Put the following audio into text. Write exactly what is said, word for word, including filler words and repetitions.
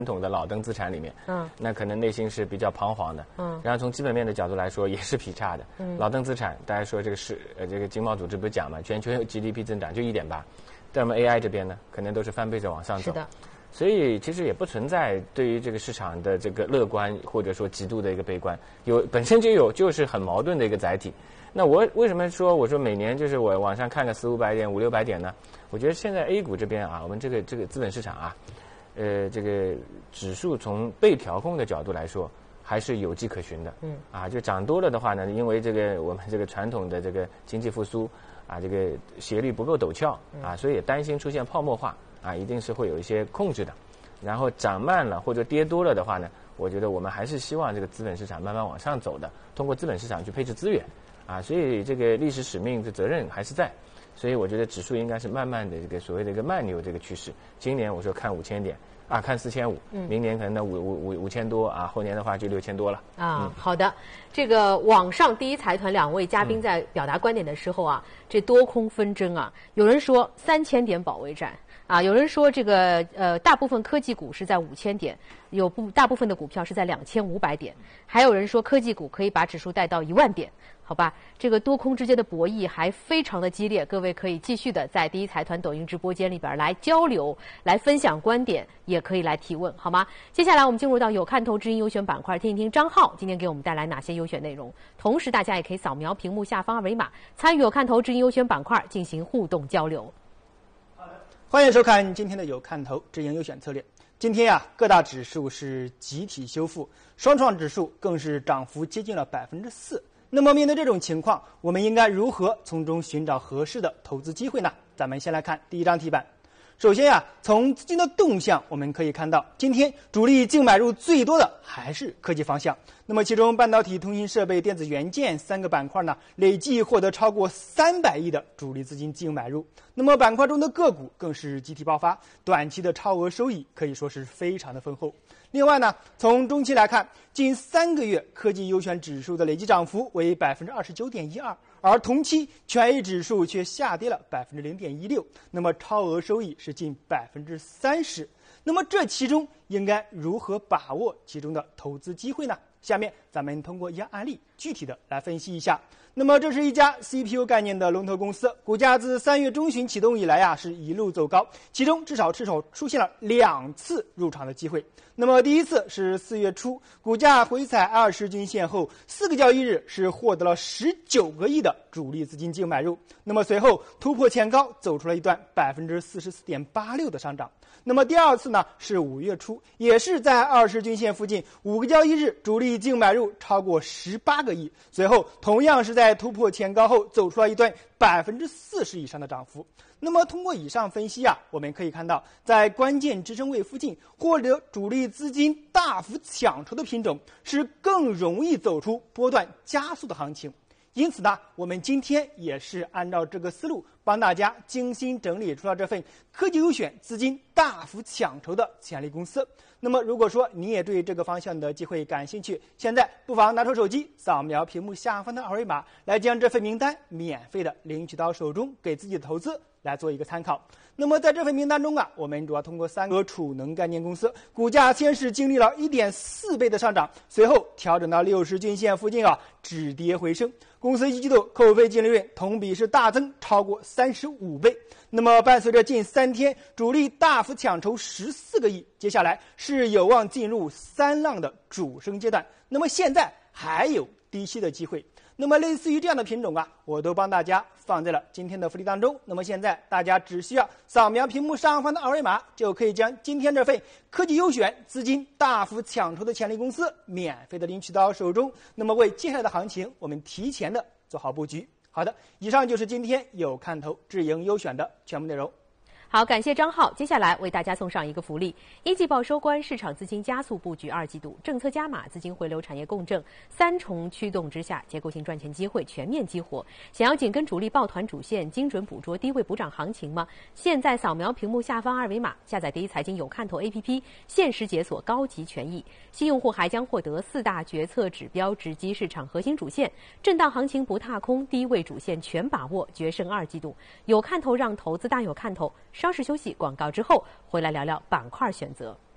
统的老登资产里面， 嗯， 那可能内心是比较彷徨的， 嗯， 然后从基本面的角度来说也是劈叉的， 嗯， 老登资产，大家说这个是呃这个经贸组织不是讲嘛，全球 G D P 增长就一点八，但我们 A I 这边呢，可能都是翻倍着往上走， 是的， 所以其实也不存在对于这个市场的这个乐观或者说极度的一个悲观，有本身就有就是很矛盾的一个载体。那我为什么说我说每年就是我往上看个四五百点五六百点呢？我觉得现在 A 股这边啊，我们这个这个资本市场啊。呃，这个指数从被调控的角度来说，还是有迹可循的。 嗯。 啊，就涨多了的话呢，因为这个我们这个传统的这个经济复苏啊，这个斜率不够陡峭啊，所以也担心出现泡沫化啊，一定是会有一些控制的。然后涨慢了或者跌多了的话呢，我觉得我们还是希望这个资本市场慢慢往上走的，通过资本市场去配置资源啊，所以这个历史使命的责任还是在。所以我觉得指数应该是慢慢的这个所谓的一个慢牛这个趋势。今年我说看五千点啊，看四千五，明年可能呢五五五五千多啊，后年的话就六千多了。 啊， 嗯、 好的。这个网上第一财团两位嘉宾在表达观点的时候啊，嗯、这多空纷争啊，有人说三千点保卫战啊，有人说这个呃大部分科技股是在五千点，有部大部分的股票是在两千五百点，还有人说科技股可以把指数带到一万点。好吧，这个多空之间的博弈还非常的激烈，各位可以继续的在第一财团抖音直播间里边来交流，来分享观点，也可以来提问，好吗？接下来我们进入到有看头知音优选板块，听一听张浩今天给我们带来哪些优选内容。同时，大家也可以扫描屏幕下方二维码，参与有看头知音优选板块进行互动交流。 好的，欢迎收看今天的有看头知音优选策略。今天呀、啊，各大指数是集体修复，双创指数更是涨幅接近了百分之四。那么面对这种情况，我们应该如何从中寻找合适的投资机会呢？咱们先来看第一张题板。首先呀、啊，从资金的动向我们可以看到，今天主力净买入最多的还是科技方向。那么其中半导体、通信设备、电子元件三个板块呢，累计获得超过三百亿的主力资金净买入。那么板块中的个股更是集体爆发，短期的超额收益可以说是非常的丰厚。另外呢，从中期来看，近三个月科技优选指数的累计涨幅为百分之二十九点一二，而同期全 A 指数却下跌了百分之零点一六，那么超额收益是近百分之三十。那么这其中应该如何把握其中的投资机会呢？下面咱们通过一个案例具体的来分析一下。那么这是一家 C P U 概念的龙头公司，股价自三月中旬启动以来啊，是一路走高，其中至少至少出现了两次入场的机会。那么第一次是四月初，股价回踩二十均线后，四个交易日是获得了十九个亿的主力资金净买入。那么随后突破前高，走出了一段百分之四十四点八六的上涨。那么第二次呢是五月初，也是在二十均线附近，五个交易日主力净买入超过十八个亿，随后同样是在突破前高后走出了一段百分之四十以上的涨幅。那么通过以上分析啊，我们可以看到，在关键支撑位附近获得主力资金大幅抢筹的品种，是更容易走出波段加速的行情。因此呢，我们今天也是按照这个思路，帮大家精心整理出了这份科技优选资金大幅抢筹的潜力公司。那么如果说你也对这个方向的机会感兴趣，现在不妨拿出手机扫描屏幕下方的二维码，来将这份名单免费的领取到手中，给自己的投资来做一个参考。那么在这份名单中啊，我们主要通过三个储能概念公司，股价先是经历了 一点四倍的上涨，随后调整到六十均线附近啊，止跌回升。公司一季度扣非净利润同比是大增超过三十五倍。那么伴随着近三天主力大幅抢筹十四个亿，接下来是有望进入三浪的主升阶段。那么现在还有低吸的机会。那么类似于这样的品种啊，我都帮大家放在了今天的福利当中。那么现在大家只需要扫描屏幕上方的二维码，就可以将今天这份科技优选资金大幅抢筹的潜力公司免费的领取到手中。那么为接下来的行情，我们提前的做好布局。好的，以上就是今天有看头智盈优选的全部内容。 好，感谢张浩。接下来为大家送上一个福利：一季报收官，市场资金加速布局二季度，政策加码，资金回流，产业共振，三重驱动之下，结构性赚钱机会全面激活。想要紧跟主力抱团主线，精准捕捉低位补涨行情吗？现在扫描屏幕下方二维码，下载第一财经有看头 A P P， 限时解锁高级权益。新用户还将获得四大决策指标直击市场核心主线，震荡行情不踏空，低位主线全把握，决胜二季度。有看头让投资大有看头。稍事休息，广告之后回来聊聊板块选择。